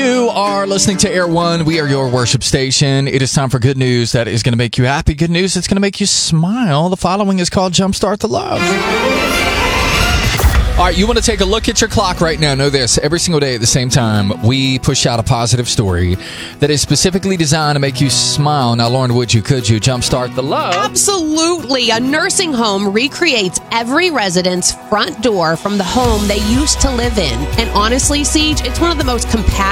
You are listening to Air One. We are your worship station. It is time for good news that is going to make you happy. Good news that's going to make you smile. The following is called Jumpstart the Love. All right, you want to take a look at your clock right now. Know this. Every single day at the same time, we push out a positive story that is specifically designed to make you smile. Now, Lauren, could you jumpstart the love? Absolutely. A nursing home recreates every resident's front door from the home they used to live in. And honestly, Siege, it's one of the most compassionate